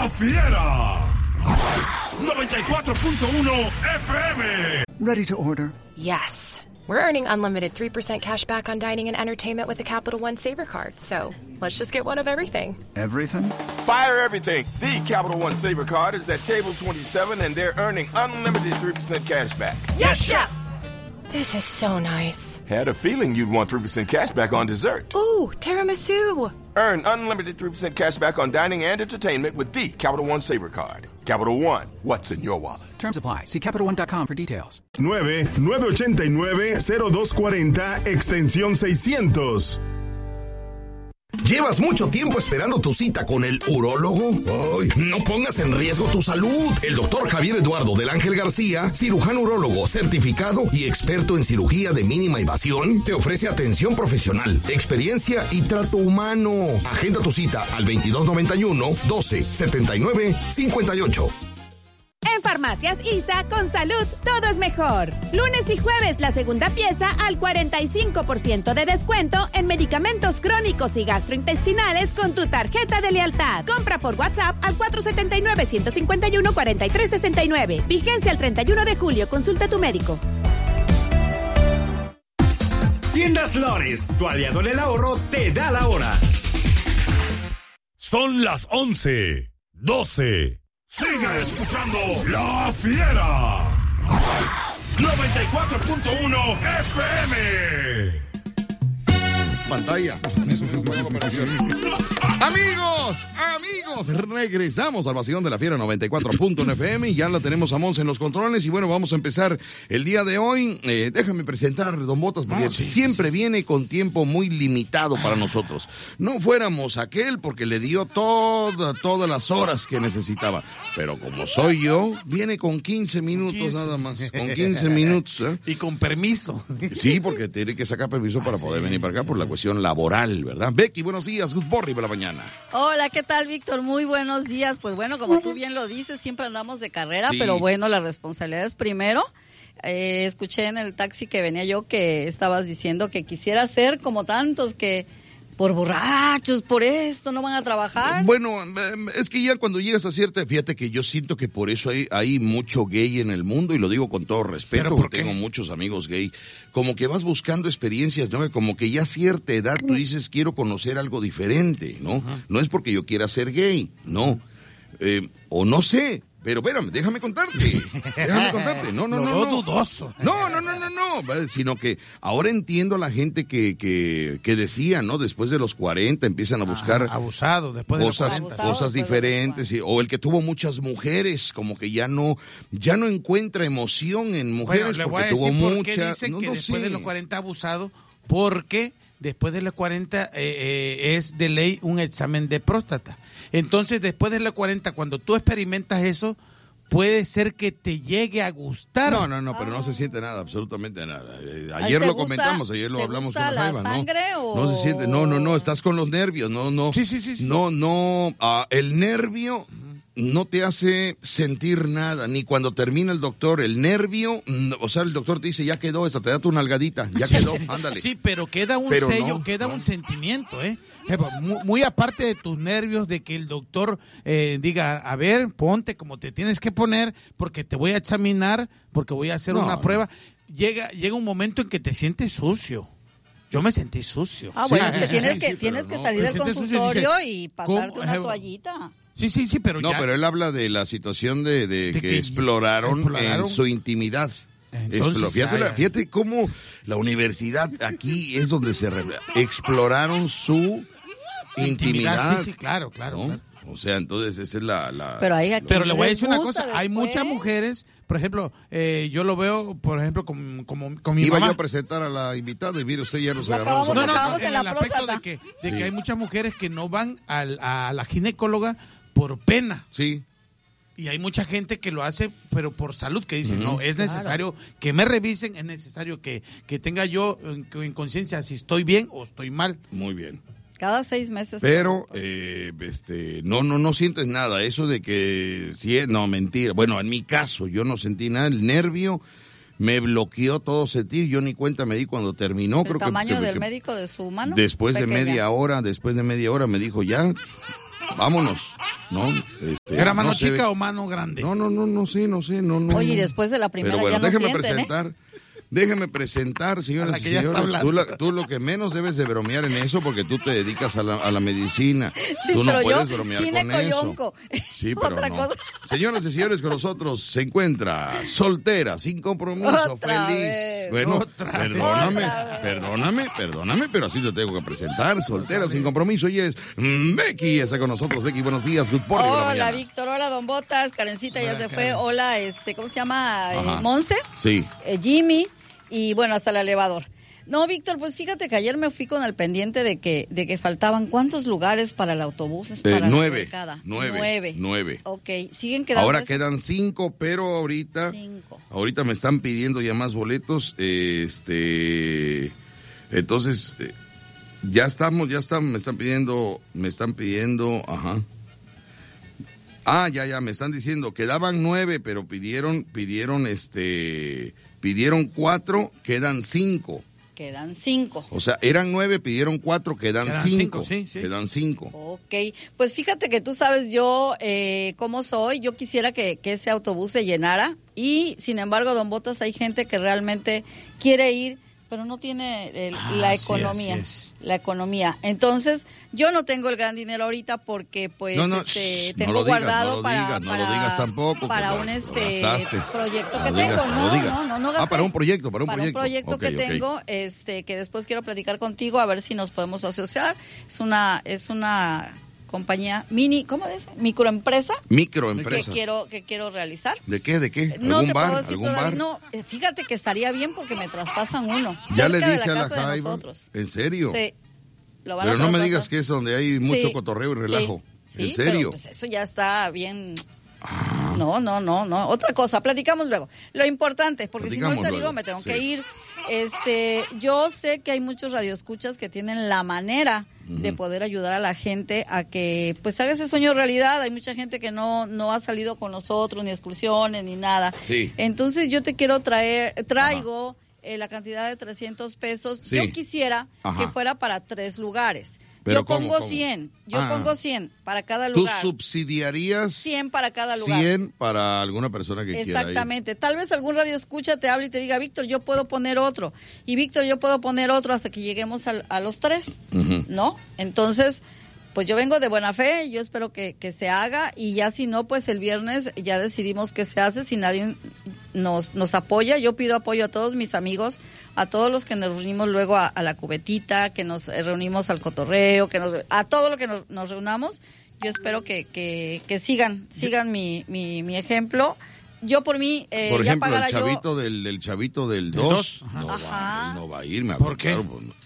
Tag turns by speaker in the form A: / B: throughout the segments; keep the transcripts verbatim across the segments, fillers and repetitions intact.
A: La Fiera. noventa y cuatro punto uno F M.
B: Ready to order?
C: Yes. We're earning unlimited three percent cash back on dining and entertainment with a Capital One Saver card. So let's just get one of everything.
B: Everything?
D: Fire everything. The Capital One Saver card is at table twenty-seven, and they're earning unlimited three percent cash back.
C: Yes, Chef! This is so nice.
D: Had a feeling you'd want three percent cash back on dessert.
C: Ooh, tiramisu.
D: Earn unlimited three percent cash back on dining and entertainment with the Capital One Saver card. Capital One, what's in your wallet?
E: Terms apply. See Capital One dot com for details.
F: nueve nueve ocho nueve cero dos cuatro cero extensión seiscientos.
G: ¿Llevas mucho tiempo esperando tu cita con el urólogo? Ay, no pongas en riesgo tu salud. El doctor Javier Eduardo del Ángel García, cirujano urólogo certificado y experto en cirugía de mínima invasión, te ofrece atención profesional, experiencia y trato humano. Agenda tu cita al veintidós noventa y uno, doce, setenta y nueve, cincuenta y ocho.
H: En Farmacias I S A, con salud, todo es mejor. Lunes y jueves, la segunda pieza al cuarenta y cinco por ciento de descuento en medicamentos crónicos y gastrointestinales con tu tarjeta de lealtad. Compra por WhatsApp al cuatro siete nueve, uno cinco uno, cuatro tres seis nueve. Vigencia el treinta y uno de julio. Consulta a tu médico.
A: Tiendas Lores, tu aliado en el ahorro, te da la hora. Son las once, doce. Sigue escuchando La Fiera. noventa y cuatro punto uno F M.
I: Pantalla. Amigos, amigos, regresamos al vacilón de La Fiera noventa y cuatro punto uno F M y ya la tenemos a Monse en los controles y bueno, vamos a empezar el día de hoy. Eh, déjame presentar, Don Botas, porque no, sí, siempre sí, sí. viene con tiempo muy limitado para nosotros. No fuéramos aquel porque le dio toda, todas las horas que necesitaba, pero como soy yo, viene con quince minutos quince. Nada más, con quince minutos. ¿eh?
J: Y con permiso.
I: Sí, porque tiene que sacar permiso para ah, poder sí, venir para acá sí, por sí. la cuestión laboral, ¿verdad? Becky, buenos días, good morning por la mañana.
K: Hola, ¿qué tal, Víctor? Muy buenos días. Pues bueno, como tú bien lo dices, siempre andamos de carrera, sí. pero bueno, la responsabilidad es primero. Eh, escuché en el taxi que venía yo que estabas diciendo que quisiera ser como tantos que por borrachos, por esto, no van a trabajar.
I: Bueno, es que ya cuando llegas a cierta, fíjate que yo siento que por eso hay, hay mucho gay en el mundo, y lo digo con todo respeto, porque tengo muchos amigos gay, como que vas buscando experiencias, ¿no? Como que ya a cierta edad tú dices, quiero conocer algo diferente, ¿no? Uh-huh. No es porque yo quiera ser gay, no. Eh, o no sé. Pero espérame, déjame contarte, déjame contarte, no, no, no, no,
J: no, dudoso.
I: no, no, no, no, no, sino que ahora entiendo a la gente que, que, que decía, ¿no? Después de los cuarenta empiezan a buscar
J: ah, abusado, después de
I: cosas,
J: los cuarenta.
I: cosas diferentes, y, o el que tuvo muchas mujeres, como que ya no, ya no encuentra emoción en mujeres,
J: bueno,
I: porque
J: le voy a
I: tuvo
J: decir
I: muchas.
J: ¿Por qué dicen
I: no,
J: que
I: no
J: después
I: sé.
J: de los cuarenta abusado? Porque después de los cuarenta eh, eh, es de ley un examen de próstata. Entonces, después de los cuarenta, cuando tú experimentas eso, puede ser que te llegue a gustar.
I: No, no, no, pero no se siente nada, absolutamente nada. Ayer lo gusta, comentamos, ayer lo hablamos con la Eva, ¿no?
K: O...
I: No se siente, no, no, no, estás con los nervios, no, no.
J: Sí, sí, sí. sí.
I: No, no, uh, el nervio no te hace sentir nada, ni cuando termina el doctor, el nervio, o sea, el doctor te dice, ya quedó, esta te da tu nalgadita, ya quedó, ándale.
J: Sí, pero queda un
I: pero
J: sello,
I: no,
J: queda
I: no.
J: un sentimiento, ¿eh? Muy, muy aparte de tus nervios, de que el doctor eh, diga, a ver, ponte como te tienes que poner, porque te voy a examinar, porque voy a hacer no, una prueba. Llega, llega un momento en que te sientes sucio. Yo me sentí sucio.
K: Ah, bueno, sí, es que
J: sí,
K: tienes
J: sí,
K: que,
J: sí,
K: tienes que
J: no,
K: salir del consultorio y, dice, y pasarte
J: ¿cómo?
K: una toallita.
J: Sí, sí, sí, pero
I: no,
J: ya...
I: pero él habla de la situación de, de, de que, que exploraron, exploraron en su intimidad. Entonces, fíjate, la, fíjate cómo la universidad aquí es donde se re, exploraron su intimidad.
J: intimidad. Sí, sí, claro, claro,
I: ¿no?
J: claro.
I: O sea, entonces esa es la... la
K: pero hay
J: pero le voy a decir una cosa,
K: después.
J: Hay muchas mujeres, por ejemplo, eh, yo lo veo, por ejemplo, con, como, con mi
I: Iba
J: mamá.
I: yo a presentar a la invitada y mire usted ya nos
K: la
I: agarramos.
J: No, no, no,
K: en,
J: en
K: la
J: el aspecto de que, de sí. que hay muchas mujeres que no van al, a la ginecóloga por pena.
I: Sí.
J: Y hay mucha gente que lo hace, pero por salud, que dicen, uh-huh. no, es necesario claro. que me revisen, es necesario que, que tenga yo en, en conciencia si estoy bien o estoy mal.
I: Muy bien.
K: Cada seis meses.
I: Pero, eh, este, no, no, no sientes nada. Eso de que, sí, no, mentira. Bueno, en mi caso, yo no sentí nada. El nervio me bloqueó todo sentir. Yo ni cuenta me di cuando terminó.
K: ¿El
I: creo
K: tamaño
I: que,
K: del
I: que,
K: médico de su mano?
I: Después
K: pequeña.
I: de media hora, después de media hora me dijo, ya, vámonos, ¿no? Este,
J: ¿Era mano
I: no
J: chica
I: ve...
J: o mano grande?
I: No, no, no, no sé, no sé, no, no.
K: Oye, y después de la primera
I: Pero bueno,
K: ya no
I: déjeme
K: sienten,
I: presentar.
K: ¿eh?
I: Déjeme presentar, señoras y señores. Tú, la, tú lo que menos debes de bromear en eso porque tú te dedicas a la, a la medicina.
K: Sí,
I: tú no
K: pero
I: puedes
K: yo,
I: bromear con
K: gineco-yonco.
I: eso. Sí, pero
K: Otra
I: no.
K: cosa.
I: Señoras y señores, con nosotros se encuentra soltera, sin compromiso,
K: Otra
I: feliz.
K: vez.
I: Bueno,
J: Otra
I: perdóname,
K: vez.
I: perdóname, perdóname, pero así te tengo que presentar. Soltera, sin compromiso. Y es mm, Becky, está con nosotros. Becky, buenos días. Good morning.
K: Hola, Víctor. Hola, Don Botas. Karencita ya se fue. Hola, este, ¿cómo se llama? Eh, Monse.
I: Sí.
K: Eh, Jimmy. Y bueno, hasta el elevador. No, Víctor, pues fíjate que ayer me fui con el pendiente de que de que faltaban ¿cuántos lugares para el autobús?
I: Eh,
K: para
I: nueve,
K: cada?
I: nueve,
K: nueve.
I: Nueve.
K: Ok, siguen quedando.
I: Ahora
K: esos?
I: quedan cinco, pero ahorita,
K: Cinco.
I: ahorita me están pidiendo ya más boletos, este, entonces, eh, ya estamos, ya están, me están pidiendo, me están pidiendo, ajá. Ah, ya, ya, me están diciendo, quedaban nueve, pero pidieron, pidieron, este, pidieron cuatro, quedan cinco.
K: Quedan cinco.
I: O sea, eran nueve, pidieron cuatro, quedan,
J: Quedan
I: cinco.
J: cinco, sí, sí.
I: Quedan cinco.
K: Ok, pues fíjate que tú sabes yo eh, cómo soy, yo quisiera que, que ese autobús se llenara y sin embargo, Don Botas, hay gente que realmente quiere ir, pero no tiene el,
J: Ah,
K: la
J: sí,
K: economía,
J: así es.
K: la economía. Entonces, yo no tengo el gran dinero ahorita porque pues
I: No, no,
K: este,
I: shh,
K: tengo
I: no lo digas,
K: guardado
I: no lo
K: para,
I: digas, no
K: para,
I: lo digas tampoco,
K: para
I: que lo-
K: un
I: lo
K: este
I: gastaste.
K: proyecto
I: No
K: que
I: lo
K: tengo.
I: digas, no
K: no,
I: lo digas.
K: no, no, no
I: Ah,
K: gasté.
I: para un proyecto, para un proyecto.
K: Para un proyecto
I: Ok,
K: que
I: ok.
K: tengo, este, que después quiero platicar contigo a ver si nos podemos asociar. Es una, es una compañía mini, ¿cómo dice? Microempresa.
I: Microempresa.
K: Que quiero, que quiero realizar.
I: ¿De qué? ¿De qué?
K: No
I: ¿Algún
K: te
I: bar?
K: puedo decir
I: ¿Algún
K: todavía.
I: bar?
K: No, eh, fíjate que estaría bien porque me traspasan uno.
I: Ya le
K: cerca de
I: dije a la
K: casa de
I: Jaiba.
K: nosotros.
I: ¿En serio?
K: Sí. Lo van a
I: Pero no me
K: traspasar.
I: digas que es donde hay mucho
K: Sí,
I: cotorreo y relajo.
K: sí,
I: ¿En
K: sí,
I: serio?
K: pero, pues, eso ya está bien. No, no, no, no. Otra cosa, platicamos luego. Lo importante, porque si no
I: Platicamos
K: ahorita digo,
I: luego,
K: me tengo
I: sí.
K: que ir. Este, yo sé que hay muchos radioescuchas que tienen la manera de poder ayudar a la gente a que pues haga ese sueño realidad. Hay mucha gente que no no ha salido con nosotros, ni excursiones, ni nada.
I: Sí.
K: Entonces yo te quiero traer, traigo eh, la cantidad de trescientos pesos.
I: Sí.
K: Yo quisiera
I: Ajá.
K: que fuera para tres lugares.
I: Pero
K: yo
I: ¿cómo,
K: pongo
I: cómo?
K: cien, yo
I: Ah.
K: pongo cien para cada
I: ¿Tú
K: lugar.
I: subsidiarías
K: cien para cada lugar.
I: cien para alguna persona que quiera ir?
K: Exactamente. Tal vez algún radio escucha te hable y te diga, Víctor, yo puedo poner otro. Y Víctor, yo puedo poner otro hasta que lleguemos al- a los tres.
I: Ujú.
K: ¿No? Entonces, pues yo vengo de buena fe, yo espero que, que se haga y ya si no, pues el viernes ya decidimos qué se hace, si nadie nos, nos apoya. Yo pido apoyo a todos mis amigos, a todos los que nos reunimos luego a, a la cubetita, que nos reunimos al cotorreo, que nos, a todo lo que nos, nos reunamos. Yo espero que, que, que sigan, sigan mi, mi, mi ejemplo. Yo por mí, eh,
I: Por
K: ya
I: ejemplo, el
K: pagara yo.
I: chavito del, del chavito del
J: Del
I: dos
J: dos, ajá.
I: no, va,
K: Ajá.
I: él no va a ir, me
J: ¿Por qué?
I: claro, pues, no.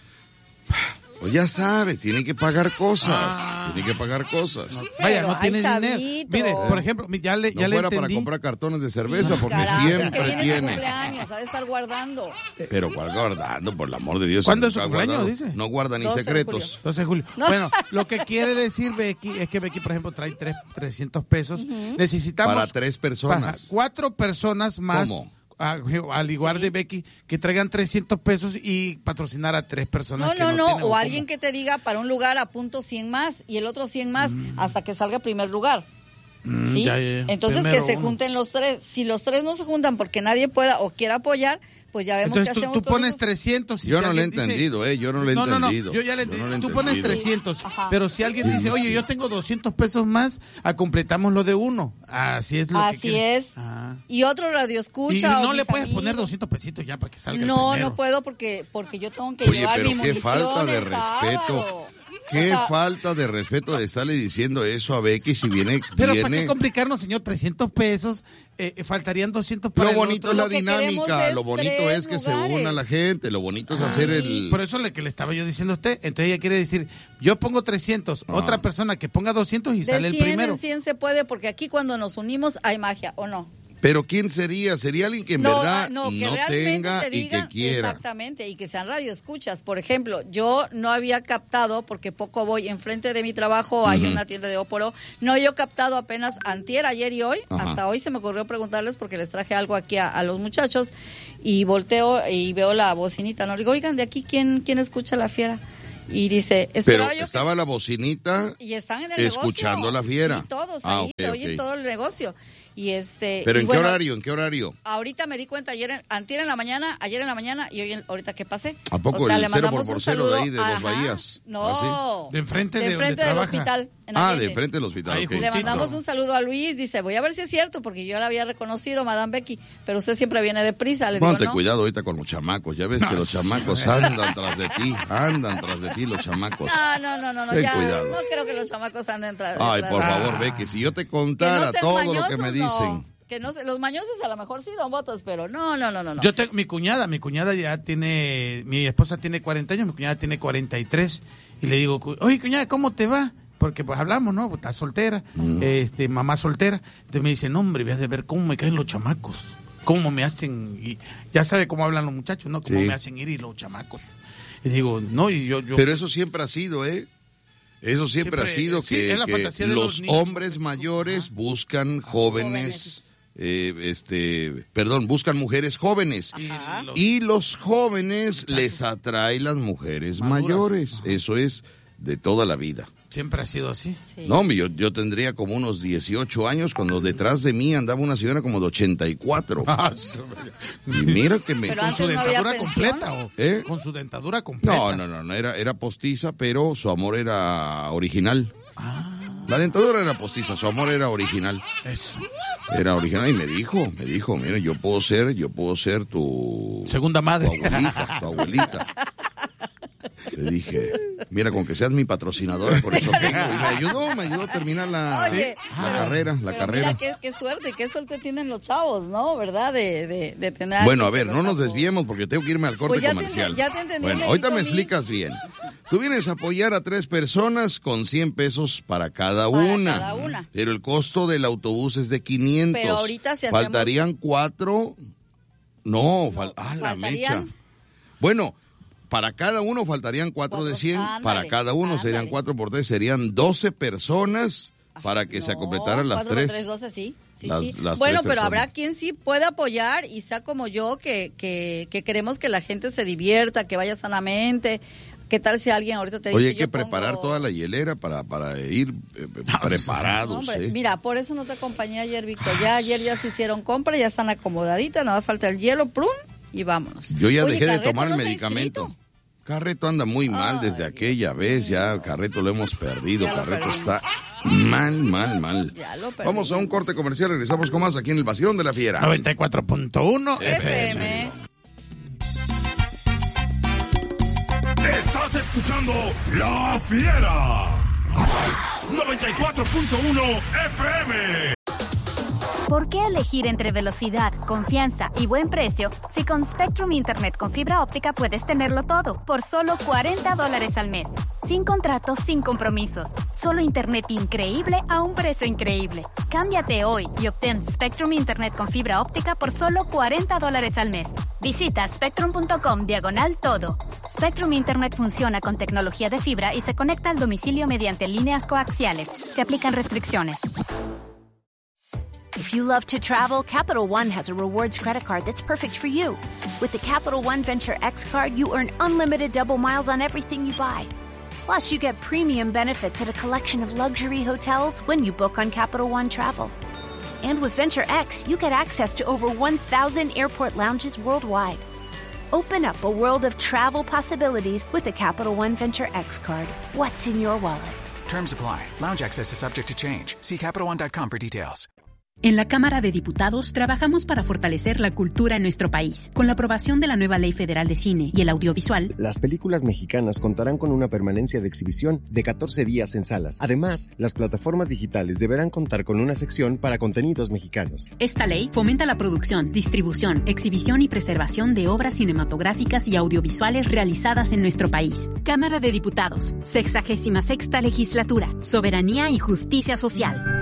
I: Pues ya sabes, tiene que pagar cosas,
J: Ah.
I: tiene que pagar cosas. No,
J: Vaya,
K: Pero
J: no
K: hay
J: tiene dinero.
K: chavito.
J: Mire, por ejemplo, mi- ya le, ya le
I: fuera para
J: entendí.
I: comprar cartones de cerveza, porque
K: Carajo, es que
I: siempre
K: viene su
I: tiene.
K: cumpleaños, ha de estar guardando.
I: Pero cuál guardando, por el amor de Dios.
J: ¿Cuándo es su
I: nunca ha
J: cumpleaños,
I: guardado.
J: dice?
I: No guarda ni
K: doce de
I: secretos.
K: julio.
J: doce de julio.
K: No.
J: Bueno, lo que quiere decir Becky es que Becky, por ejemplo, trae tres, trescientos pesos. Necesitamos
I: Para tres personas.
J: para cuatro personas más.
I: ¿Cómo?
J: a- al igual de Becky, que traigan trescientos pesos y patrocinar a tres personas.
K: No,
J: que
K: no, no,
J: tienen
K: o
J: cómo.
K: alguien que te diga para un lugar apunto cien más y el otro cien más hasta que salga primer lugar.
J: Mm,
K: ¿Sí?
J: ya, ya, ya.
K: Entonces
J: Primero
K: que se
J: uno.
K: junten los tres. Si los tres no se juntan porque nadie pueda o quiera apoyar, pues ya vemos
J: Entonces
K: qué
J: tú,
K: hacemos
J: tú
K: con
J: pones
K: esos-
J: trescientos. y
I: Yo
J: si
I: no le he
J: alguien dice-
I: entendido, eh, yo no le he
J: no, no, no,
I: entendido.
J: yo ya le
I: Yo
J: entendí.
I: no le he
J: Tú pones
I: entendido.
J: trescientos,
K: Ajá.
J: pero si alguien
I: Sí,
J: dice,
I: sí,
J: oye,
I: sí.
J: yo tengo doscientos pesos más, a completamos lo de uno. Así es lo que
K: Así
J: quiere.
K: es.
J: Ah.
K: Y otro radio
J: Y
K: escucha.
J: no
K: o
J: le
K: mis
J: puedes
K: amigos.
J: poner doscientos pesitos ya para que salga el
K: No,
J: primero.
K: no puedo porque porque yo tengo que
I: Oye,
K: llevar
I: pero
K: mi
I: qué
K: munición
I: falta de
K: el
I: respeto.
K: sábado.
I: Qué
K: O sea,
I: falta de respeto de estarle diciendo eso a Becky si viene.
J: Pero ¿para
I: viene...
J: qué complicarnos, señor? trescientos pesos, eh, faltarían doscientos para
I: Lo
J: el
I: bonito
J: otro.
I: es la
K: Lo que
I: dinámica,
K: queremos es
I: lo bonito
K: tres
I: es que se
K: lugares.
I: una la gente, lo bonito es hacer el...
J: Por eso es lo que le estaba yo diciendo a usted. Entonces ella quiere decir, yo pongo trescientos,
I: Ah.
J: otra persona que ponga doscientos y
K: de
J: sale el
K: cien
J: primero.
K: en cien se puede porque aquí cuando nos unimos hay magia, ¿o no?
I: Pero ¿quién sería? Sería alguien que en
K: no,
I: verdad
K: no,
I: no,
K: que realmente
I: tenga
K: te digan,
I: y que quiera.
K: exactamente, y que sean radioescuchas. Por ejemplo, yo no había captado, porque poco voy, enfrente de mi trabajo hay
I: Ujú.
K: una tienda de Óporo, no yo he captado apenas antier, ayer y hoy,
I: Ajá.
K: hasta hoy se me ocurrió preguntarles porque les traje algo aquí a, a los muchachos y volteo y veo la bocinita, ¿no? Le digo, oigan, ¿de aquí quién, quién escucha La Fiera? Y dice,
I: pero
K: yo
I: estaba
K: que...
I: la bocinita
K: y están en el
I: escuchando
K: negocio,
I: la fiera.
K: Y todos
I: ah,
K: ahí,
I: okay,
K: se oye
I: okay.
K: todo el negocio. Y este,
I: ¿Pero
K: y
I: en
K: bueno,
I: qué horario? ¿En qué horario?
K: Ahorita me di cuenta, ayer, antier en la mañana, ayer en la mañana y hoy en, ahorita que pasé.
I: ¿A poco
K: o sea,
I: el
K: le
I: cero
K: mandamos
I: por
K: un
I: cero de ahí, de
K: Ajá.
I: Dos Bahías?
K: No.
I: ¿Ah, sí?
J: De enfrente de,
K: de enfrente del
J: trabaja.
K: hospital. En
I: ah,
K: Allende.
I: de enfrente del hospital.
J: Ahí
I: Okay.
K: Le mandamos un saludo a Luis, dice, voy a ver si es cierto, porque yo la había reconocido, Madame Becky, pero usted siempre viene deprisa. Le
I: Ponte
K: digo, no.
I: cuidado ahorita con los chamacos, ya ves no, que los chamacos andan tras de ti, andan tras de ti los chamacos.
K: No, no, no, no, no,
I: Ten
K: ya,
I: cuidado.
K: no creo que los chamacos anden tras de
I: Ay, por
K: ah.
I: favor, Becky, si yo te contara
K: no
I: todo
K: mañosos,
I: lo que me dicen.
K: No. Que no sé, los mañosos a lo mejor sí, don Botas, pero no, no, no, no.
J: Yo tengo mi cuñada, mi cuñada ya tiene, mi esposa tiene cuarenta años, mi cuñada tiene cuarenta y tres, y le digo, oye, cuñada, ¿cómo te va? Porque pues hablamos, ¿no? Estás soltera, mm. este, mamá soltera. Entonces me dice, no, hombre, voy a de ver cómo me caen los chamacos, cómo me hacen, y ya sabe cómo hablan los muchachos, ¿no? Cómo sí. me hacen ir y los chamacos. Y digo, no, y yo, yo...
I: Pero eso siempre ha sido, ¿eh? Eso siempre, siempre ha sido sí, que, que los, los hombres mayores Ajá. buscan jóvenes... jóvenes. Eh, este, perdón, buscan mujeres jóvenes. Ajá. Y los jóvenes Muchachos. les atrae las mujeres Maduras. mayores. Ajá. Eso es de toda la vida.
J: Siempre ha sido así.
I: Sí. No, yo, yo tendría como unos dieciocho años cuando detrás de mí andaba una señora como de ochenta y cuatro. Y mira que me...
J: ¿Pero con su dentadura no completa? ¿O? ¿Eh? ¿Con su dentadura completa?
I: No, no, no, no era, era postiza, pero su amor era original. Ah. La dentadura era postiza, su amor era original.
J: Eso.
I: Era original y me dijo, me dijo, mira, yo puedo ser, yo puedo ser tu...
J: Segunda madre.
I: Tu abuelita, tu abuelita. Le dije, mira, con que seas mi patrocinadora, por eso tengo. Y me ayudó, me ayudó a terminar la,
K: Oye,
I: la pero, carrera, la carrera.
K: Mira, qué, qué suerte, qué suerte tienen los chavos, ¿no? ¿Verdad? De, de, de tener...
I: Bueno, a ver, no nos desviemos porque tengo que irme al corte
K: pues ya
I: comercial.
K: Te, ya te entendí.
I: Bueno, ahorita me explicas bien. Tú vienes a apoyar a tres personas con cien pesos para cada
K: para
I: una.
K: Cada una.
I: Pero el costo del autobús es de quinientos.
K: Pero ahorita si hacemos...
I: Faltarían cuatro... No, fal... no ah, la mecha. Bueno... Para cada uno faltarían cuatro, cuatro de cien, ándale, para cada uno ándale. serían cuatro por tres, serían doce personas para que no, se completaran las tres.
K: tres, doce, sí. sí,
I: las,
K: sí.
I: Las
K: bueno,
I: tres
K: pero
I: personas.
K: Habrá quien sí pueda apoyar y sea como yo, que, que, que queremos que la gente se divierta, que vaya sanamente. ¿Qué tal si alguien ahorita te dice...
I: Oye, hay que
K: yo
I: preparar
K: pongo...
I: toda la hielera para, para ir eh, no, preparados.
K: No, hombre,
I: ¿eh?
K: Mira, por eso no te acompañé ayer, Víctor. Ya ayer ya se hicieron compras, ya están acomodaditas, nada más falta el hielo, plum, y vámonos.
I: Yo ya
K: Oye,
I: dejé de tomar
K: no
I: el medicamento. Carreto anda muy mal
K: Ay,
I: desde aquella vez, ya Carreto lo hemos perdido,
K: ya
I: Carreto
K: lo
I: está mal, mal, mal.
K: Ya lo
I: Vamos a un corte comercial, regresamos con más aquí en el Vacilón de la Fiera.
J: noventa y cuatro punto uno
K: F M.
A: Estás escuchando La Fiera. noventa y cuatro punto uno F M.
B: ¿Por qué elegir entre velocidad, confianza y buen precio si con Spectrum Internet con fibra óptica puedes tenerlo todo por solo cuarenta dólares al mes? Sin contratos, sin compromisos. Solo Internet increíble a un precio increíble. Cámbiate hoy y obtén Spectrum Internet con fibra óptica por solo cuarenta dólares al mes. Visita spectrum punto com diagonal todo. Spectrum Internet funciona con tecnología de fibra y se conecta al domicilio mediante líneas coaxiales. Se aplican restricciones.
L: If you love to travel, Capital One has a rewards credit card that's perfect for you. With the Capital One Venture X card, you earn unlimited double miles on everything you buy. Plus, you get premium benefits at a collection of luxury hotels when you book on Capital One Travel. And with Venture X, you get access to over one thousand airport lounges worldwide. Open up a world of travel possibilities with the Capital One Venture X card. What's in your wallet?
E: Terms apply. Lounge access is subject to change. See Capital One dot com for details.
M: En la Cámara de Diputados trabajamos para fortalecer la cultura en nuestro país. Con la aprobación de la nueva Ley Federal de Cine y el audiovisual,
N: las películas mexicanas contarán con una permanencia de exhibición de catorce días en salas. Además, las plataformas digitales deberán contar con una sección para contenidos mexicanos.
M: Esta ley fomenta la producción, distribución, exhibición y preservación de obras cinematográficas y audiovisuales realizadas en nuestro país. Cámara de Diputados, sexagésima sexta Legislatura, Soberanía y Justicia Social.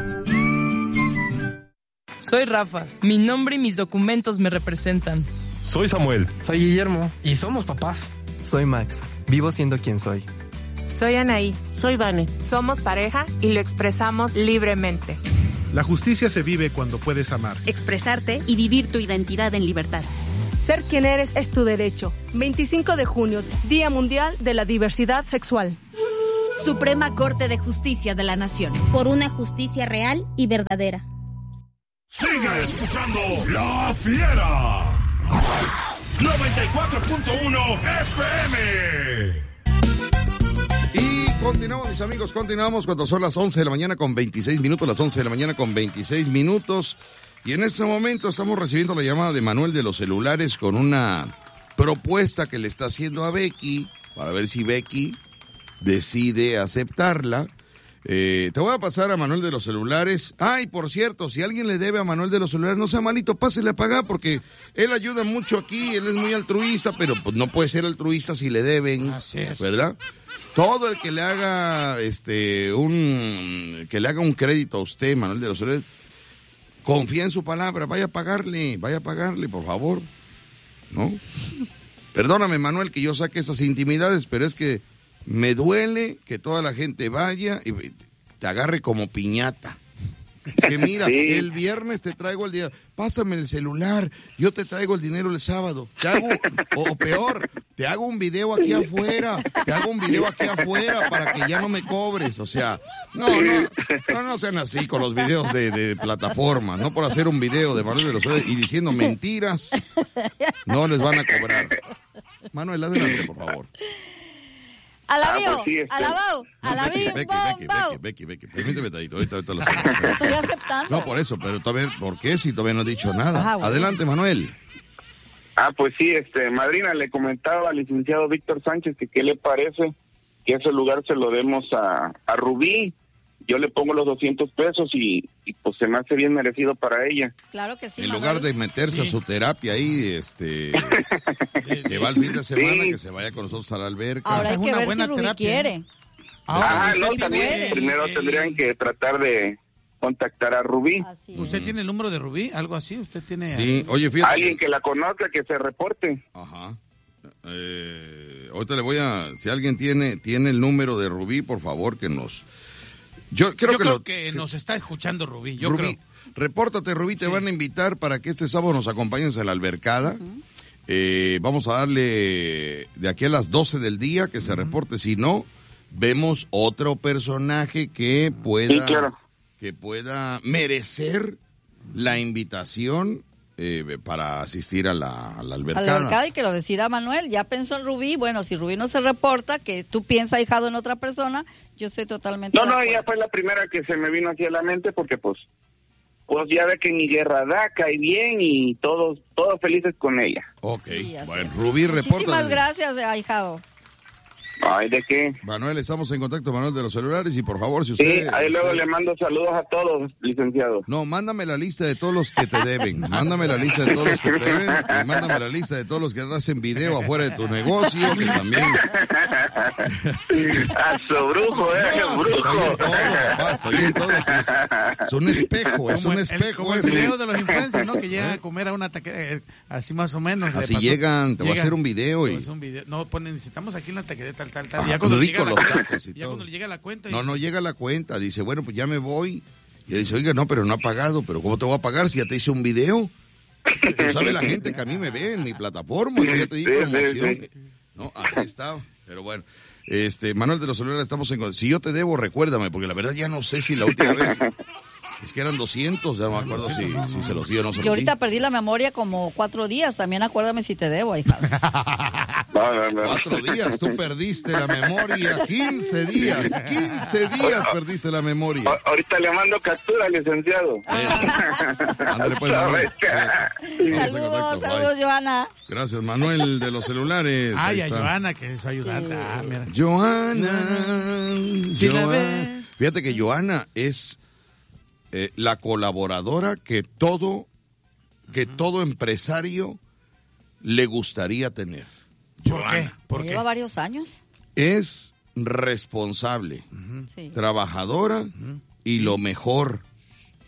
O: Soy Rafa, mi nombre y mis documentos me representan.
P: Soy Samuel.
Q: Soy Guillermo y somos papás.
R: Soy Max, vivo siendo quien soy.
S: Soy Anaí. Soy Vane. Somos pareja y lo expresamos libremente.
T: La justicia se vive cuando puedes amar,
M: expresarte y vivir tu identidad en libertad.
P: Ser quien eres es tu derecho. veinticinco de junio, Día Mundial de la Diversidad Sexual.
T: Suprema Corte de Justicia de la Nación. Por una justicia real y verdadera.
A: Sigue escuchando La Fiera. noventa y cuatro punto uno F M.
I: Y continuamos, mis amigos, continuamos cuando son las once de la mañana con veintiséis minutos, las once de la mañana con veintiséis minutos. Y en este momento estamos recibiendo la llamada de Manuel de los Celulares con una propuesta que le está haciendo a Becky, para ver si Becky decide aceptarla. Eh, te voy a pasar a Manuel de los Celulares. Ay, por cierto, si alguien le debe a Manuel de los Celulares, no sea malito, pásele a pagar, porque él ayuda mucho aquí, él es muy altruista, pero pues no puede ser altruista si le deben, así es, ¿verdad? Todo el que le haga este un que le haga un crédito a usted, Manuel de los Celulares, confía en su palabra, vaya a pagarle, vaya a pagarle, por favor, ¿no? Perdóname, Manuel, que yo saque estas intimidades, pero es que me duele que toda la gente vaya y te agarre como piñata. Que mira, sí. El viernes te traigo el día, pásame el celular, yo te traigo el dinero el sábado. Te hago, o, o peor, te hago un video aquí afuera, te hago un video aquí afuera para que ya no me cobres. O sea, no, no, no, no sean así con los videos de, de plataformas, no por hacer un video de Manuel de los Celulares y diciendo mentiras, no les van a cobrar. Manuel, adelante, por favor.
K: Alabío,
I: ah, pues sí, este...
K: alabao, alabío,
I: Becky, Becky, Becky, Becky, Becky, permíteme tantito, ahorita, ahorita lo hacemos.
K: Estoy aceptando.
I: No, por eso, pero todavía, ¿por qué si todavía no he dicho nada? Ajá, bueno. Adelante, Manuel.
U: Ah, pues sí, este, madrina, le comentaba al licenciado Víctor Sánchez que qué le parece que ese lugar se lo demos a, a Rubí. Yo le pongo los doscientos pesos y, y pues se me hace bien merecido para ella.
K: Claro que sí.
I: En
K: Manuel.
I: lugar de meterse sí. a su terapia ahí, este, que va el fin de semana, sí. que se vaya con nosotros a la alberca.
K: Ahora hay que ver si Rubí terapia. quiere.
U: Ah, ah no, también primero tendrían que tratar de contactar a Rubí.
J: Así ¿Usted es. tiene el número de Rubí? ¿Algo así? ¿Usted tiene?
I: Sí, oye, fíjate.
U: Alguien que la conozca, que se reporte.
I: Ajá. Eh, ahorita le voy a, si alguien tiene, tiene el número de Rubí, por favor, que nos... Yo creo,
J: Yo
I: que,
J: creo
I: lo,
J: que nos está escuchando Rubí, yo
I: Rubí,
J: creo.
I: Repórtate, Rubí, te sí. van a invitar para que este sábado nos acompañes a la albercada. Uh-huh. Eh, vamos a darle de aquí a las doce del día que uh-huh. se reporte. Si no, vemos otro personaje que pueda,
U: sí, claro.
I: que pueda merecer la invitación eh, para asistir a la, a la albercada.
K: A la albercada y que lo decida Manuel. Ya pensó en Rubí. Bueno, si Rubí no se reporta, que tú piensas ahijado en otra persona, yo estoy totalmente
U: No, no, ella fue la primera que se me vino aquí a la mente porque pues, pues ya ve que mi guerra da, cae bien y todos, todos felices con ella.
I: Ok,
K: sí,
I: bueno, Rubí reporta.
K: Muchísimas gracias, ahijado.
U: Ay, ¿de qué?
I: Manuel, estamos en contacto, Manuel de los Celulares, y por favor, si usted...
U: Sí, ahí luego usted... le mando saludos a todos, licenciado.
I: No, mándame la lista de todos los que te deben, mándame la lista de todos los que te deben, y mándame la lista de todos los que hacen video afuera de tu negocio, que también...
U: A su brujo, eh, no, brujo.
I: Todo, papá, estoy en todo, es, es un espejo, es un espejo.
J: El, como el video de los influencers, ¿no? Que llegan a comer a una taquería, eh, así más o menos.
I: Así llegan, te voy a hacer un video y...
J: Un video. No, ponen, estamos aquí en la taquería tal, tal, tal. Ah, ya cuando rico los tacos y ya todo. Cuando le llega la cuenta...
I: No,
J: dice,
I: no llega la cuenta, dice, bueno, pues ya me voy. Y dice, oiga, no, pero no ha pagado, pero ¿cómo te voy a pagar si ya te hice un video? Tú sabes la gente que a mí me ve en mi plataforma, yo ya te di promoción. No, así está, pero bueno. Este, Manuel de los Celulares, estamos en... Si yo te debo, recuérdame, porque la verdad ya no sé si la última vez... Es que eran doscientos, ya no me acuerdo si, no, no. si se los di o no se los di.
K: Yo ahorita perdí la memoria como cuatro días, también acuérdame si te debo, hija.
U: No, no, no.
I: Cuatro días, tú perdiste la memoria, quince días, quince días perdiste la memoria.
U: A, ahorita le mando captura, licenciado.
I: Ándale pues, Manuel.
K: Saludos, saludos, Joana.
I: Gracias, Manuel de los Celulares.
J: Ay, a Joana, que es ayudante. Sí. Ah, mira.
I: Joana.
J: Si
I: Joana.
J: la ves.
I: Fíjate que Joana es... Eh, la colaboradora que todo que uh-huh. todo empresario le gustaría tener.
J: ¿Por qué? ¿Por qué?
K: Lleva varios años.
I: Es responsable, uh-huh. sí. trabajadora uh-huh. y lo mejor,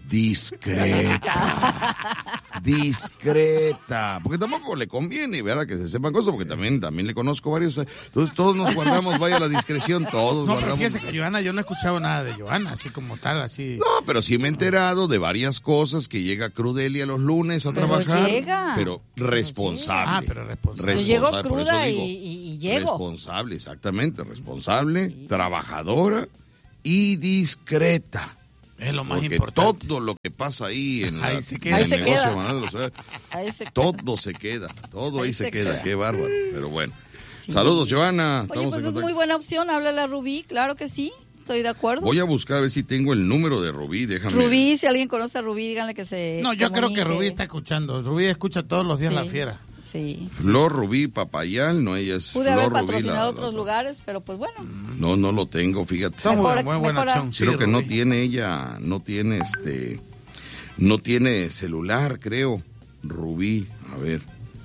I: discreta. Discreta. Porque tampoco le conviene, ¿verdad? Que se sepan cosas, porque también, también le conozco varios. Entonces todos nos guardamos, vaya la discreción, todos
J: No,
I: guardamos.
J: pero fíjese que Johanna, yo no he escuchado nada de Johanna, así como tal, así.
I: No, pero sí me he enterado de varias cosas, que llega Crudelia los lunes a
K: Pero
I: trabajar.
K: llega.
I: Pero responsable.
J: Ah, pero responsable.
K: Yo llego
I: Responsable, por eso
K: cruda y,
I: digo,
K: y- y llego.
I: Responsable, exactamente. Responsable, trabajadora y discreta.
J: Es lo más
I: Porque
J: importante.
I: todo lo que pasa ahí en,
J: Ahí
I: la-
J: se queda.
I: en
J: Ahí
I: el
J: se
I: negocio,
J: queda.
I: Manuel, o sea,
K: Ahí se
I: todo se queda, todo ahí,
K: Ahí
I: se,
K: se
I: queda.
K: queda.
I: Qué bárbaro, pero bueno. Saludos, Johanna.
K: Oye,
I: Estamos
K: pues
I: en
K: es
I: contacto.
K: muy buena opción, háblale a Rubí, claro que sí, estoy de acuerdo.
I: Voy a buscar a ver si tengo el número de Rubí, déjame.
K: Rubí, si alguien conoce a Rubí, díganle que se
J: No, yo creo que
K: comunique.
J: Rubí está escuchando. Rubí escucha todos los días
K: Sí.
J: La Fiera.
K: Sí.
I: Flor Rubí Papayal, no, ella es
K: Pude
I: Flor
K: haber
I: Rubí.
K: patrocinado
I: la- la-
K: otros lugares, pero pues bueno.
I: No, no lo tengo, fíjate.
K: Está muy Mejor- buena, muy buena mejor- opción.
I: Creo
J: Sí,
I: que no
J: Rubí.
I: tiene ella, no tiene este, no tiene celular, creo. Rubí, a ver.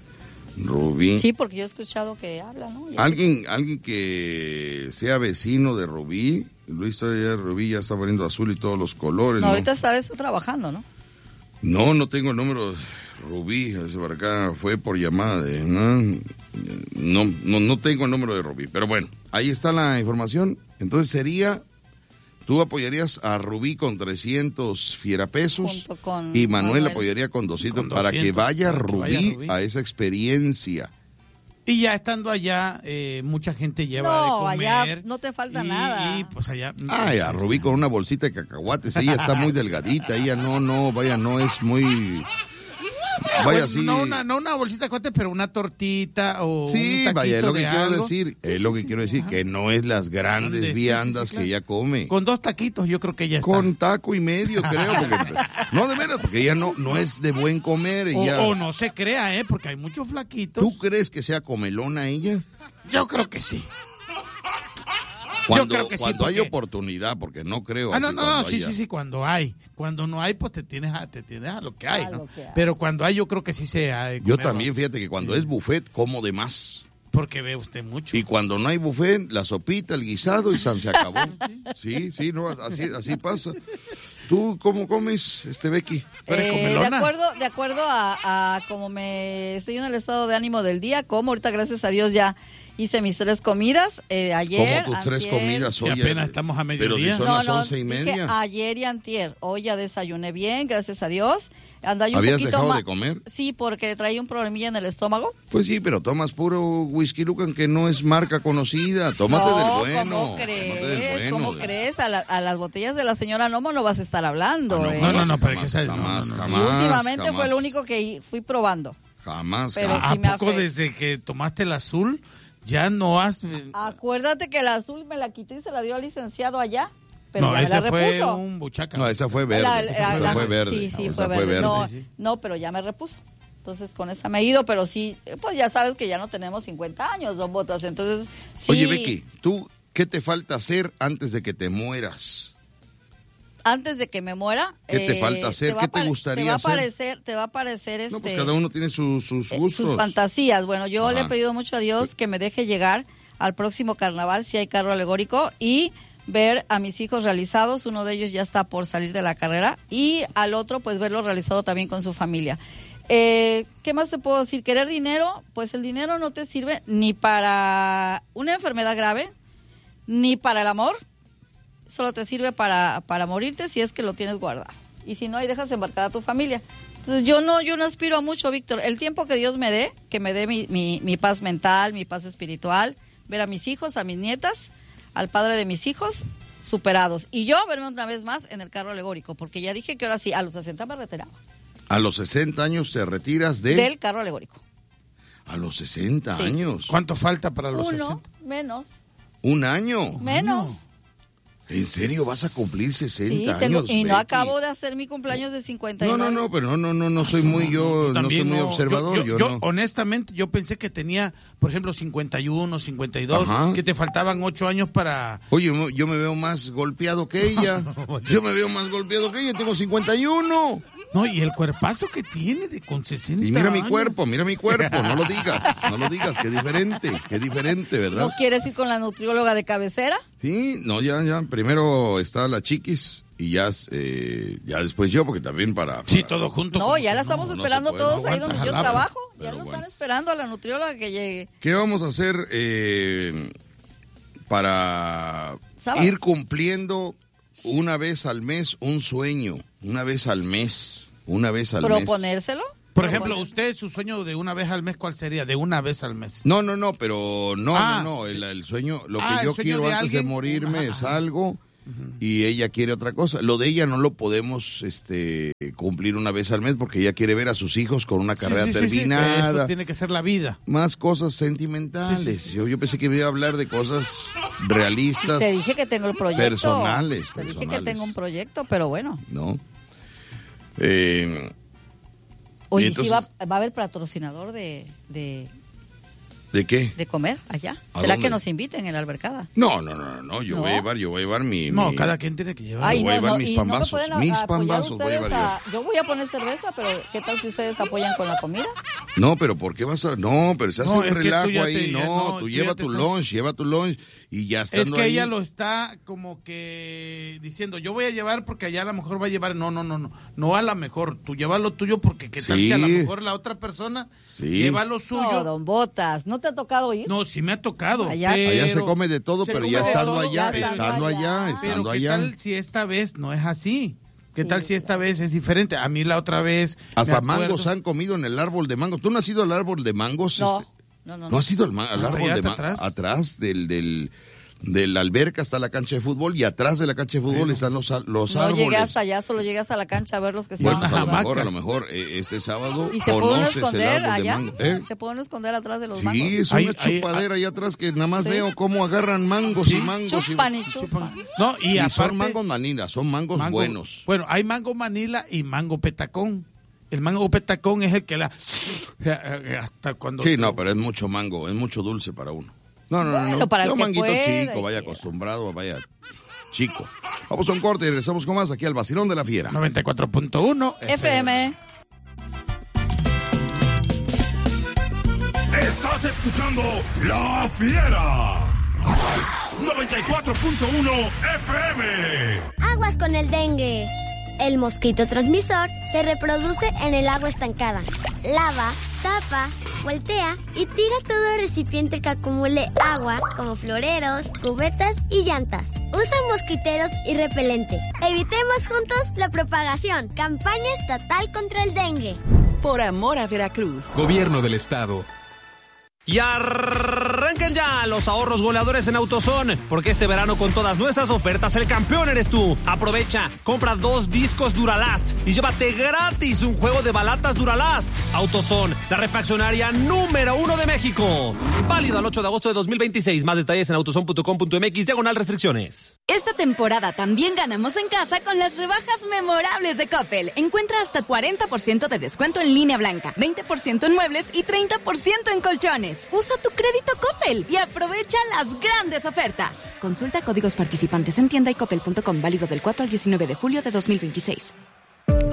I: Rubí.
K: Sí, porque yo he escuchado que habla, ¿no? Ya-
I: Alguien, alguien que sea vecino de Rubí, Luis todavía Rubí ya está poniendo azul y todos los colores.
K: No,
I: ¿no?
K: ahorita está, está trabajando, ¿no?
I: No, no tengo el número de Rubí, ese para acá fue por llamada de, no, no, no, no tengo el número de Rubí, pero bueno, ahí está la información. Entonces sería, tú apoyarías a Rubí con trescientos fierapesos
K: Junto con
I: y Manuel,
K: Manuel.
I: apoyaría con doscientos,
J: Con
I: para que
J: doscientos,
I: vaya
J: para que
I: Rubí,
J: vaya Rubí.
I: a esa experiencia.
J: Y ya estando allá, eh, mucha gente lleva
K: No,
J: de comer.
K: allá no te falta
J: y,
K: nada.
J: Y pues allá.
I: Ay, a Rubí con una bolsita de cacahuates, ella está muy delgadita, ella no, no, vaya, no es muy... Vaya,
J: Bueno,
I: sí.
J: No una, no una bolsita de cuate, pero una tortita o
I: Sí,
J: un taquito
I: vaya, es lo que
J: de
I: quiero
J: algo.
I: decir,
J: Sí,
I: es
J: sí,
I: lo que
J: sí,
I: quiero decir,
J: ajá.
I: que no es las grandes
J: Grande, sí, sí,
I: viandas
J: sí, claro.
I: que ella come.
J: Con dos taquitos yo creo que ya está.
I: Con taco y medio, creo, porque, no, de veras, porque ella no, no es de buen comer,
J: O,
I: ella...
J: o no se crea, ¿eh? Porque hay muchos flaquitos.
I: ¿Tú crees que sea comelona ella?
J: Yo creo que sí.
I: Cuando,
J: Yo creo que sí,
I: cuando hay
J: porque-
I: oportunidad, porque no creo
J: Ah, no,
I: así
J: no, no,
I: cuando
J: sí,
I: haya.
J: sí, sí, cuando hay. Cuando no hay, pues te tienes a, te tienes a lo que hay,
K: A
J: ¿no?
K: lo que hay.
J: Pero cuando hay, yo creo que sí se ha de
I: Yo
J: comer,
I: también,
J: ¿no?
I: fíjate que cuando es buffet, como de más.
J: Porque ve usted mucho.
I: Y cuando no hay buffet, la sopita, el guisado y san se acabó. Sí, sí, no, así, así pasa. ¿Tú cómo comes, este Becky?
J: ¿Tú eres
K: Eh, de
J: comelona?
K: acuerdo, de acuerdo a, a como me estoy en el estado de ánimo del día, como ahorita gracias a Dios ya hice mis tres comidas, eh, ayer,
I: Como tus tres
K: antier.
I: comidas
J: Si
I: hoy.
J: apenas estamos a
I: Pero si
J: mediodía.
I: son
K: No,
I: las
K: no,
I: once y
K: dije
I: media.
K: ayer y antier. Hoy ya desayuné bien, gracias a Dios. Anda yo un
I: ¿Habías
K: poquito
I: dejado
K: ma-
I: de comer?
K: Sí, porque traía un problemilla en el estómago.
I: Pues sí, pero tomas puro whisky Lucan que no es marca conocida. Tómate
K: no,
I: del bueno.
K: ¿cómo
I: tómate
K: crees?
I: del bueno.
K: ¿Cómo crees? A, la- a las botellas de la señora Nomo no vas a estar hablando,
I: Ah, no,
K: ¿eh?
J: No, no, no, pero
I: jamás,
J: que esa-
I: jamás,
J: no, no, no.
I: jamás,
K: Y últimamente
I: jamás,
K: fue lo único que fui probando.
I: Jamás,
K: Pero
I: jamás.
J: ¿A
K: sí me
J: poco
K: afecta.
J: desde que tomaste el azul ya no has... eh,
K: Acuérdate que el azul me la quitó y se la dio al licenciado allá, pero
J: no,
K: ya me
J: ese
K: la
J: fue
K: repuso.
J: un buchaca.
I: No, esa fue verde.
K: La-
I: esa
K: la-
I: fue verde.
K: Sí, sí,
I: esa
K: fue verde. No,
J: Sí, sí.
K: no, pero ya me repuso. Entonces con esa me he ido, pero sí, eh, pues ya sabes que ya no tenemos cincuenta años, don Botas. Entonces, sí.
I: Oye, Becky, ¿tú qué te falta hacer antes de que te mueras?
K: Antes de que me muera.
I: ¿Qué te falta hacer?
K: va
I: ¿Qué
K: a
I: te
K: pare-
I: gustaría
K: te va a
I: hacer?
K: parecer, Te va a parecer este.
I: No, pues cada uno tiene sus, sus
K: eh,
I: gustos.
K: sus fantasías. Bueno, yo
I: Ajá.
K: le he pedido mucho a Dios que me deje llegar al próximo carnaval, si hay carro alegórico, y ver a mis hijos realizados. Uno de ellos ya está por salir de la carrera y al otro, pues verlo realizado también con su familia. Eh, ¿Qué más te puedo decir? Querer dinero, pues el dinero no te sirve ni para una enfermedad grave, ni para el amor. Solo te sirve para, para morirte si es que lo tienes guardado. Y si no, ahí dejas embarcar a tu familia. Entonces yo no, yo no aspiro a mucho, Víctor. El tiempo que Dios me dé, que me dé mi, mi, mi paz mental, mi paz espiritual, ver a mis hijos, a mis nietas, al padre de mis hijos, superados. Y yo verme una vez más en el carro alegórico, porque ya dije que ahora sí, a los sesenta me retiraba.
I: A los sesenta años te retiras de...
K: Del carro alegórico.
I: A los sesenta
K: Sí.
I: años.
J: ¿Cuánto falta para los
K: Uno,
J: sesenta?
K: menos,
I: ¿Un año?
K: menos.
I: ¿En serio vas a cumplir
K: Sí,
I: sesenta
K: tengo,
I: años,
K: y no
I: Becky?
K: acabo de hacer mi cumpleaños de cincuenta y
I: No,
K: nueve.
I: no, no, pero no, no, no, no soy muy yo, no soy
J: También
I: muy
J: no,
I: observador.
J: Yo,
I: Yo,
J: yo-
I: no.
J: honestamente, yo pensé que tenía, por ejemplo, cincuenta y uno, cincuenta y dos,
I: Ajá.
J: que te faltaban ocho años para...
I: Oye, mo- yo me veo más golpeado que ella. Yo me veo más golpeado que ella, tengo cincuenta y uno.
J: No, y el cuerpazo que tiene de con sesenta
I: Y mira
J: años.
I: mi cuerpo, mira mi cuerpo, no lo digas, no lo digas, qué diferente, qué diferente, ¿verdad?
K: ¿No quieres ir con la nutrióloga de cabecera?
I: Sí, no, ya, ya, primero está la chiquis y ya, eh, ya después yo, porque también para... para...
J: Sí, todo junto.
K: No, ya la estamos
I: no, no
K: esperando
I: se puede,
K: todos
I: no
K: ahí
I: aguanta
K: donde yo
I: jalar,
K: trabajo.
I: pero
K: Ya lo
I: bueno.
K: están esperando a la nutrióloga que llegue.
I: ¿Qué vamos a hacer eh, para
K: Sábado.
I: ir cumpliendo una vez al mes un sueño? Una vez al mes, una vez al mes.
K: ¿Proponérselo?
J: Por ejemplo, usted, su sueño de una vez al mes, ¿cuál sería? De una vez al mes.
I: No, no, no, pero no,
J: Ah.
I: no, no, el, el sueño, lo que
J: Ah, el
I: yo
J: sueño
I: quiero
J: de
I: antes
J: alguien.
I: de morirme
J: Ajá,
I: es
J: ajá.
I: algo y ella quiere otra cosa. Lo de ella no lo podemos este, cumplir una vez al mes porque ella quiere ver a sus hijos con una carrera
J: Sí, sí, sí, sí,
I: terminada.
J: eso tiene que ser la vida.
I: Más cosas sentimentales.
J: Sí, sí, sí.
I: Yo, yo pensé que me iba a hablar de cosas realistas.
K: Te dije que tengo el proyecto.
I: Personales,
K: Te dije que
I: personales.
K: tengo un proyecto, pero bueno.
I: ¿No? Eh,
K: Oye,
I: y entonces-
K: ¿sí va, va a haber patrocinador de, de,
I: ¿De qué?
K: de comer allá?
I: ¿A
K: ¿Será
I: dónde?
K: que nos inviten en la albercada?
I: No, no, no, no, yo
K: ¿No?
I: voy a llevar, yo voy a llevar mi...
J: No,
I: mi-
J: cada quien tiene que llevar.
K: Ay,
I: voy a
K: no,
I: llevar
K: no,
I: mis
K: y no me
I: pambazos,
K: pueden a-
I: mis
K: apoyar
I: pambazos voy a
K: ustedes
I: llevar
K: a- Yo voy a poner cerveza, pero ¿qué tal si ustedes apoyan con la comida?
I: No, pero ¿por qué vas a...? No, pero se hace
J: No,
I: un
J: es que tú
I: relajo
J: ya
I: ahí.
J: te- ya
I: no,
J: no,
I: tú
J: tú
I: lleva
J: ya te
I: tu
J: estás-
I: lunch, lleva tu lunch y ya estando
J: Es que
I: ahí-
J: ella lo está como que diciendo, yo voy a llevar porque allá a lo mejor va a llevar. No, no, no, no. No a lo mejor. Tú lleva lo tuyo porque qué tal
I: Sí.
J: si a lo mejor la otra persona
I: Sí.
J: lleva lo suyo.
K: No, don Botas, ¿no te ha tocado ir?
J: No, sí me ha tocado.
K: Allá-
J: pero-
I: Allá se come de todo,
J: se
I: pero
J: come
I: ya
J: de
I: estando
J: todo,
I: allá,
J: pero-
I: estando allá,
J: Pero
I: estando
J: ¿qué
I: allá.
J: tal si esta vez no es así? ¿Qué tal si esta vez es diferente? A mí la otra vez...
I: Hasta
J: me acuerdo-
I: mangos han comido en el árbol de mango. ¿Tú no has ido al árbol de mangos?
K: No,
I: Este,
K: no, no.
I: ¿No has ido al, ma- al
J: ¿Hasta
I: árbol
J: allá
I: de
J: hasta
I: mango?
J: atrás?
I: Atrás del, del, de la alberca está la cancha de fútbol y atrás de la cancha de fútbol
J: Bueno.
I: están los, a- los
K: No
I: árboles.
K: llegué hasta allá, solo llegué hasta la cancha a ver los que
I: Bueno,
K: estaban
I: a lo
K: jugando.
I: mejor, a lo
J: hamacas.
I: mejor eh, este sábado
K: ¿Y se puede uno
I: conoces el
K: esconder
I: árbol de
K: allá?
I: mango. ¿Eh?
K: ¿Se puede uno esconder atrás de los
I: Sí,
K: mangos?
I: es una
J: Hay- hay-
I: chupadera ahí atrás que nada más
K: Sí.
I: veo cómo agarran mangos
J: Sí.
I: y mangos. y-
K: Chupan y chupan.
J: No, y,
I: y
J: aparte...
I: son mangos manila, son mangos
J: mango-
I: buenos.
J: Bueno, hay mango manila y mango petacón. El mango petacón es el que la... Hasta cuando...
I: Sí,
J: tú-
I: no, pero es mucho mango, es mucho dulce para uno. No, no, no,
K: Bueno,
I: no.
K: para el
I: Yo
K: que
I: manguito
K: pueda,
I: chico,
K: y
I: vaya
K: que-
I: acostumbrado, vaya chico. Vamos a un corte y regresamos con más aquí al Vacilón de la Fiera.
J: noventa y cuatro punto uno
K: F M.
A: Estás escuchando La Fiera. noventa y cuatro punto uno F M.
C: Aguas con el dengue. El mosquito transmisor se reproduce en el agua estancada. Lava, tapa, voltea y tira todo recipiente que acumule agua, como floreros, cubetas y llantas. Usa mosquiteros y repelente. Evitemos juntos la propagación. Campaña estatal contra el dengue.
V: Por amor a Veracruz.
E: Gobierno del Estado.
W: Y arranquen ya los ahorros goleadores en AutoZone, porque este verano con todas nuestras ofertas el campeón eres tú. Aprovecha, compra dos discos Duralast y llévate gratis un juego de balatas Duralast. AutoZone, la refaccionaria número uno de México. Válido al ocho de agosto de dos mil veintiséis. Más detalles en autozone punto com punto m x, diagonal restricciones.
H: Esta temporada también ganamos en casa con las rebajas memorables de Coppel. Encuentra hasta cuarenta por ciento de descuento en línea blanca, veinte por ciento en muebles y treinta por ciento en colchones. Usa tu crédito Coppel y aprovecha las grandes ofertas. Consulta códigos participantes en tienda y coppel punto com, válido del cuatro al diecinueve de julio de dos mil veintiséis.